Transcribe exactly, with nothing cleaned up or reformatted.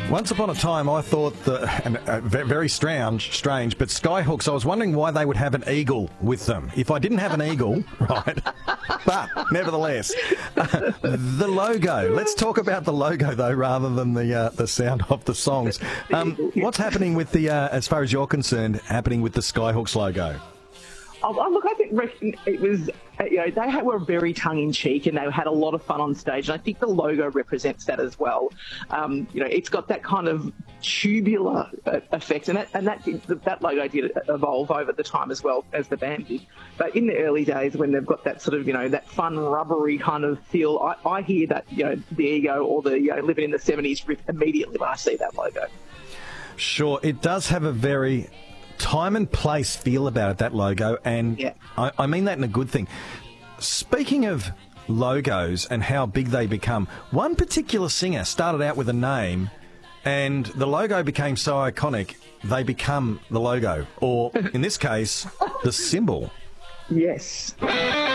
Once upon a time, I thought that, and uh, ve- very strange, strange, but Skyhooks, I was wondering why they would have an eagle with them. If I didn't have an eagle, right, but nevertheless, uh, the logo. Let's talk about the logo, though, rather than the uh, the sound of the songs. Um, what's happening with the, uh, as far as you're concerned, happening with the Skyhooks logo? Oh, oh, look, I think it was, you know, they were very tongue-in-cheek and they had a lot of fun on stage, and I think the logo represents that as well. Um, you know, it's got that kind of tubular effect, and that, and that, that logo did evolve over the time as well as the band did. But in the early days, when they've got that sort of, you know, that fun, rubbery kind of feel, I, I hear that, you know, the Ego or the, you know, Living in the seventies riff immediately when I see that logo. Sure, it does have a very time and place feel about it, that logo, and yeah. I, I mean that in a good thing. Speaking of logos and how big they become, one particular singer started out with a name and the logo became so iconic they become the logo, or in this case, the symbol. Yes.